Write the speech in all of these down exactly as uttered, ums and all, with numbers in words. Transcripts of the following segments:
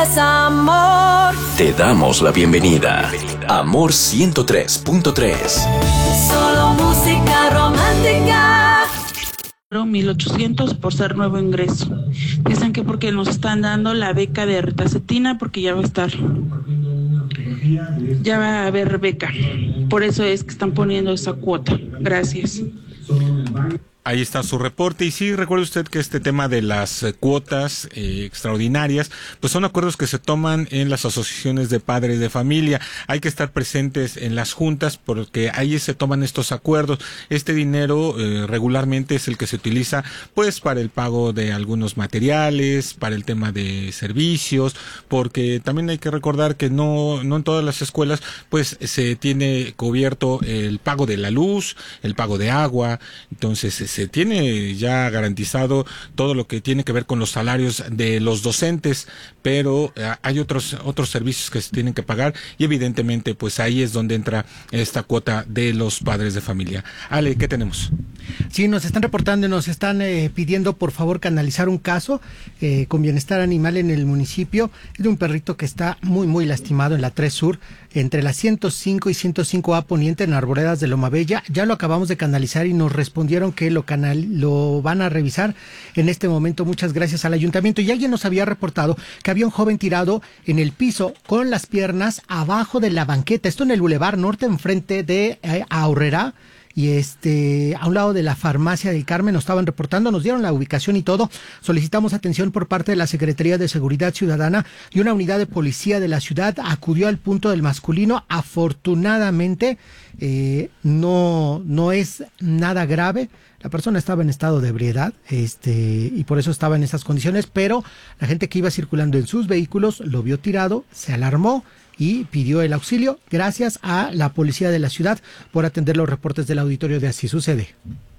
Amor. Te damos la bienvenida. Amor ciento tres punto tres. Solo música romántica. mil ochocientos por ser nuevo ingreso. Dicen que porque nos están dando la beca de retacetina, porque ya va a estar, ya va a haber beca. Por eso es que están poniendo esa cuota. Gracias. Ahí está su reporte. Y sí, recuerde usted que este tema de las eh, cuotas eh, extraordinarias, pues son acuerdos que se toman en las asociaciones de padres de familia. Hay que estar presentes en las juntas porque ahí se toman estos acuerdos. Este dinero eh, regularmente es el que se utiliza pues para el pago de algunos materiales, para el tema de servicios, porque también hay que recordar que no, no en todas las escuelas pues se tiene cubierto el pago de la luz, el pago de agua. Entonces se tiene ya garantizado todo lo que tiene que ver con los salarios de los docentes, pero eh, hay otros otros servicios que se tienen que pagar y evidentemente pues ahí es donde entra esta cuota de los padres de familia. Ale, ¿qué tenemos? Sí, nos están reportando y nos están eh, pidiendo por favor canalizar un caso eh, con bienestar animal en el municipio. Es de un perrito que está muy muy lastimado en la tres Sur, entre la ciento cinco y ciento cinco A Poniente en Arboledas de Loma Bella. Ya lo acabamos de canalizar y nos respondieron que lo canal lo van a revisar en este momento. Muchas gracias al ayuntamiento. Y alguien nos había reportado que había un joven tirado en el piso con las piernas abajo de la banqueta. Esto en el Boulevard Norte, enfrente de eh, Aurrera. Y este, a un lado de la farmacia del Carmen, nos estaban reportando, nos dieron la ubicación y todo. Solicitamos atención por parte de la Secretaría de Seguridad Ciudadana y una unidad de policía de la ciudad acudió al punto del masculino. Afortunadamente, eh, no, no es nada grave. La persona estaba en estado de ebriedad, este, y por eso estaba en esas condiciones, pero la gente que iba circulando en sus vehículos lo vio tirado, se alarmó y pidió el auxilio. Gracias a la policía de la ciudad por atender los reportes del auditorio de Así Sucede.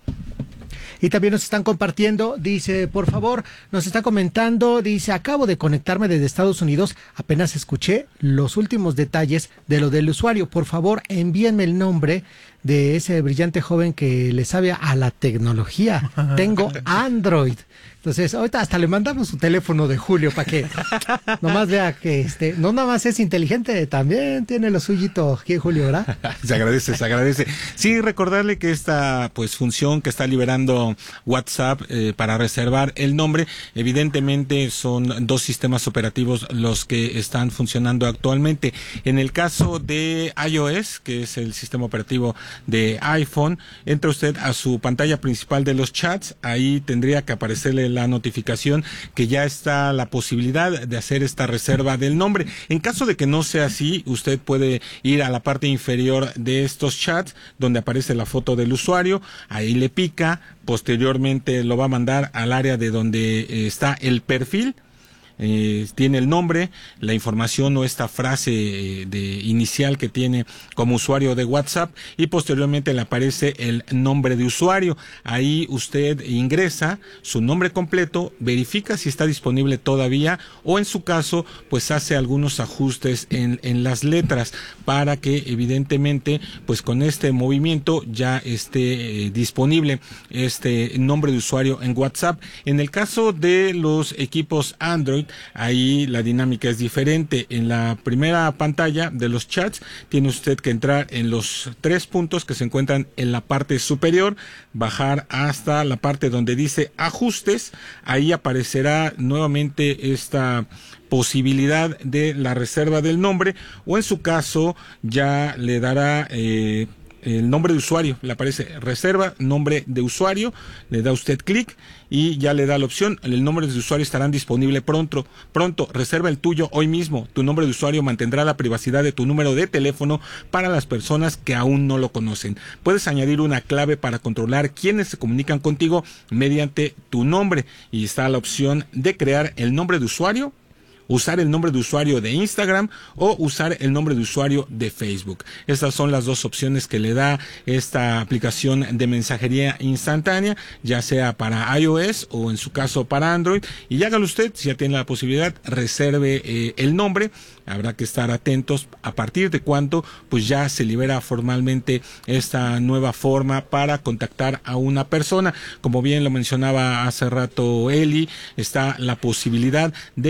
Y también nos están compartiendo, dice, por favor, nos está comentando, dice, acabo de conectarme desde Estados Unidos, apenas escuché los últimos detalles de lo del usuario. Por favor, envíenme el nombre de ese brillante joven que le sabe a la tecnología. Tengo Android. Entonces, ahorita hasta le mandamos su teléfono de Julio para que nomás vea que este, no nada más es inteligente, también tiene lo suyito aquí Julio, ¿verdad? Se agradece, se agradece. Sí, recordarle que esta pues función que está liberando WhatsApp eh, para reservar el nombre, evidentemente son dos sistemas operativos los que están funcionando actualmente. En el caso de iOS, que es el sistema operativo de iPhone, entra usted a su pantalla principal de los chats, ahí tendría que aparecerle la notificación que ya está la posibilidad de hacer esta reserva del nombre. En caso de que no sea así, usted puede ir a la parte inferior de estos chats donde aparece la foto del usuario, ahí le pica, posteriormente lo va a mandar al área de donde eh, está el perfil. Eh, tiene el nombre, la información o esta frase eh, de inicial que tiene como usuario de WhatsApp y posteriormente le aparece el nombre de usuario. Ahí usted ingresa su nombre completo, verifica si está disponible todavía o en su caso pues hace algunos ajustes en, en las letras para que evidentemente pues con este movimiento ya esté eh, disponible este nombre de usuario en WhatsApp. En el caso de los equipos Android, ahí la dinámica es diferente. En la primera pantalla de los chats tiene usted que entrar en los tres puntos que se encuentran en la parte superior, bajar hasta la parte donde dice ajustes, ahí aparecerá nuevamente esta posibilidad de la reserva del nombre o en su caso ya le dará eh, el nombre de usuario, le aparece reserva, nombre de usuario, le da usted clic y ya le da la opción, el nombre de usuario estará disponible pronto, pronto, reserva el tuyo hoy mismo, tu nombre de usuario mantendrá la privacidad de tu número de teléfono para las personas que aún no lo conocen. Puedes añadir una clave para controlar quiénes se comunican contigo mediante tu nombre y está la opción de crear el nombre de usuario, usar el nombre de usuario de Instagram o usar el nombre de usuario de Facebook. Estas son las dos opciones que le da esta aplicación de mensajería instantánea, ya sea para iOS o en su caso para Android. Y hágalo usted, si ya tiene la posibilidad, reserve eh, el nombre. Habrá que estar atentos a partir de cuándo pues ya se libera formalmente esta nueva forma para contactar a una persona. Como bien lo mencionaba hace rato Eli, está la posibilidad de